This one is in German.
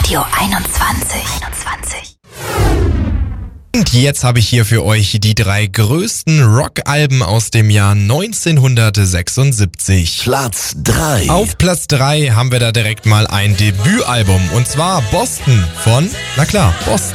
Radio 21. Und jetzt habe ich hier für euch die 3 größten Rockalben aus dem Jahr 1976. Platz 3. Auf Platz 3 haben wir da direkt mal ein Debütalbum und zwar Boston von, na klar, Boston.